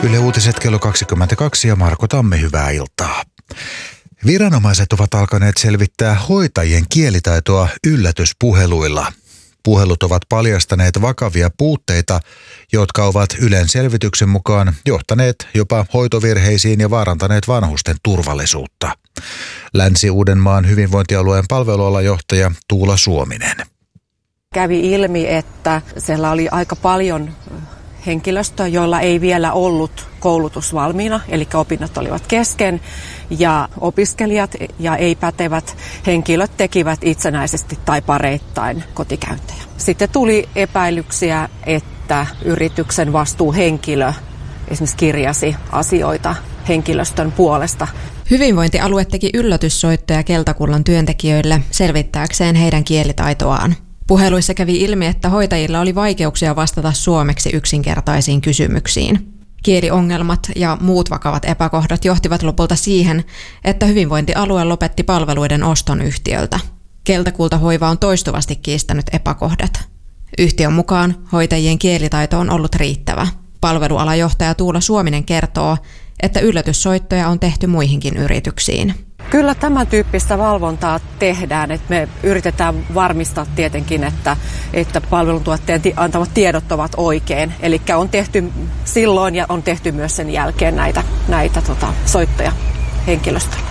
Yle Uutiset kello 22 ja Marko Tamme, hyvää iltaa. Viranomaiset ovat alkaneet selvittää hoitajien kielitaitoa yllätyspuheluilla. Puhelut ovat paljastaneet vakavia puutteita, jotka ovat Ylen selvityksen mukaan johtaneet jopa hoitovirheisiin ja vaarantaneet vanhusten turvallisuutta. Länsi-Uudenmaan hyvinvointialueen palvelualajohtaja Tuula Suominen. Kävi ilmi, että siellä oli aika paljon henkilöstöä, joilla ei vielä ollut koulutus valmiina, eli opinnot olivat kesken, ja opiskelijat ja ei-pätevät henkilöt tekivät itsenäisesti tai pareittain kotikäyntejä. Sitten tuli epäilyksiä, että yrityksen vastuuhenkilö esimerkiksi kirjasi asioita henkilöstön puolesta. Hyvinvointialue teki yllätyssoittoja Keltakullan työntekijöille selvittääkseen heidän kielitaitoaan. Puheluissa kävi ilmi, että hoitajilla oli vaikeuksia vastata suomeksi yksinkertaisiin kysymyksiin. Kieliongelmat ja muut vakavat epäkohdat johtivat lopulta siihen, että hyvinvointialue lopetti palveluiden oston yhtiöltä. Keltakulta Hoiva on toistuvasti kiistänyt epäkohdat. Yhtiön mukaan hoitajien kielitaito on ollut riittävä. Palvelualajohtaja Tuula Suominen kertoo, että yllätyssoittoja on tehty muihinkin yrityksiin. Kyllä tämän tyyppistä valvontaa tehdään, että me yritetään varmistaa tietenkin, että palveluntuottajan antamat tiedot ovat oikein. Eli on tehty silloin ja on tehty myös sen jälkeen näitä soittoja henkilöstölle.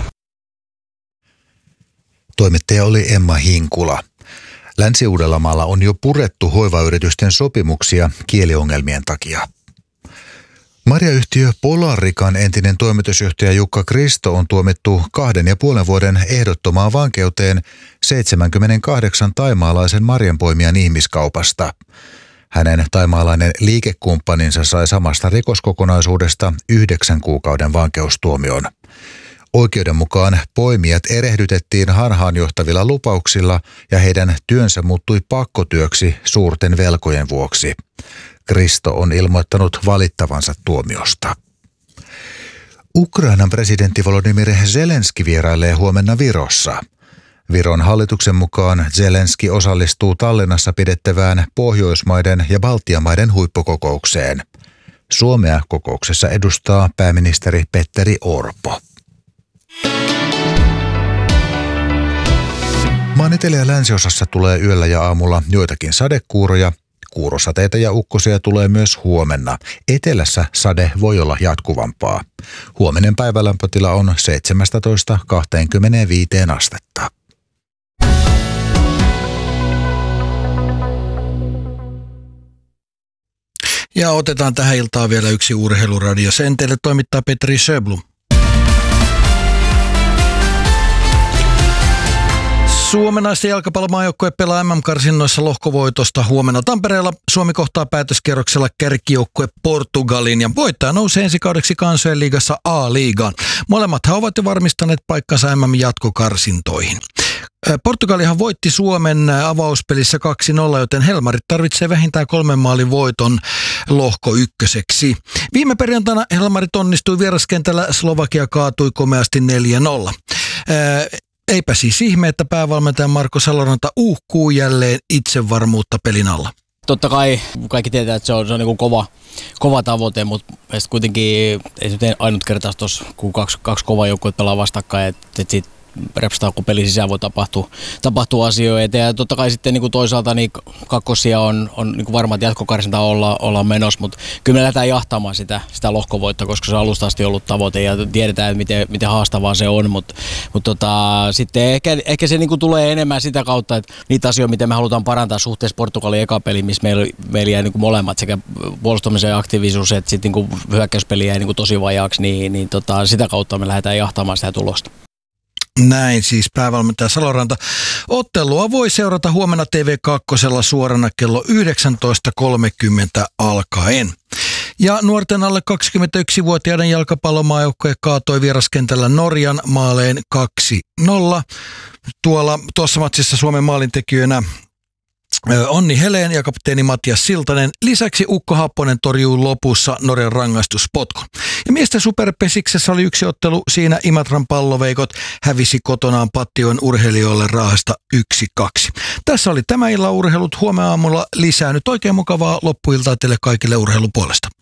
Toimittaja oli Emma Hinkula. Länsi-Uudellamaalla on jo purettu hoivayritysten sopimuksia kieliongelmien takia. Marjayhtiö Polarikan entinen toimitusjohtaja Jukka Kristo on tuomittu 2,5 vuoden ehdottomaan vankeuteen 78 thaimaalaisen marjanpoimijan ihmiskaupasta. Hänen thaimaalainen liikekumppaninsa sai samasta rikoskokonaisuudesta 9 kuukauden vankeustuomion. Oikeuden mukaan poimijat erehdytettiin harhaanjohtavilla lupauksilla ja heidän työnsä muuttui pakkotyöksi suurten velkojen vuoksi. Kristo on ilmoittanut valittavansa tuomiosta. Ukrainan presidentti Volodymyr Zelenski vierailee huomenna Virossa. Viron hallituksen mukaan Zelenski osallistuu Tallinnassa pidettävään Pohjoismaiden ja Baltian maiden huippukokoukseen. Suomea kokouksessa edustaa pääministeri Petteri Orpo. Maan etelä- ja länsiosassa tulee yöllä ja aamulla joitakin sadekuuroja. Kuurosateita ja ukkosia tulee myös huomenna. Etelässä sade voi olla jatkuvampaa. Huominen päivälämpötila on 17–25 astetta. Ja otetaan tähän iltaan vielä yksi urheiluradio. Sen teille toimittaa Petri Sjöblom. Suomen naisten jalkapallomaajoukkue pelaa MM-karsinnoissa lohkovoitosta huomenna Tampereella. Suomi kohtaa päätöskierroksella kärkijoukkue Portugalin ja voittaja nousee ensi kaudeksi Kansojen liigassa A-liigaan. Molemmathan ovat jo varmistaneet paikkansa MM-jatkokarsintoihin. Portugalihan voitti Suomen avauspelissä 2-0, joten Helmarit tarvitsee vähintään 3 maalin voiton lohko ykköseksi. Viime perjantaina Helmarit onnistui vieraskentällä, Slovakia kaatui komeasti 4-0. Eipä siis ihme, että päävalmentaja Marko Saloranta uhkuu jälleen itsevarmuutta pelin alla. Totta kai kaikki tietää, että se on niin kuin kova tavoite, mutta kuitenkin ei se ainut kertaa tuossa, kun kaksi kovaa joukkuetta pelaa vastakkain, että siitä repstaa, kun pelin sisään voi tapahtua asioita. Ja totta kai sitten niin kuin toisaalta niin kakkosia on niin kuin varma, että jatkokarsinta ollaan menossa, mutta kyllä me lähdetään jahtaamaan sitä lohkovoittoa, koska se on alusta asti ollut tavoite ja tiedetään, miten haastavaa se on, mutta sitten ehkä se niin kuin tulee enemmän sitä kautta, että niitä asioita, miten me halutaan parantaa suhteessa Portugalin ekapeliin, missä meillä jäi niin kuin molemmat, sekä puolustamisen aktiivisuus että sitten niin kuin hyökkäyspeli jäi niin kuin tosi vajaaksi, niin sitä kautta me lähdetään jahtaamaan sitä tulosta. Näin siis päävalmentaja Saloranta. Ottelua voi seurata huomenna TV2 suorana kello 19.30 alkaen. Ja nuorten alle 21-vuotiaiden jalkapallomaajoukkue kaatoi vieraskentällä Norjan maaleen 2-0. Tuossa matsissa Suomen maalintekijöinä Onni Helén ja kapteeni Matias Siltanen. Lisäksi Ukko Happonen torjuu lopussa Norjan rangaistuspotkun. Ja miesten superpesiksessä oli yksi ottelu. Siinä Imatran palloveikot hävisi kotonaan Pattion urheilijoille Raahesta 1-2. Tässä oli tämä illan urheilut. Huomenna aamulla lisää. Nyt oikein mukavaa loppuiltaa teille kaikille urheilupuolesta.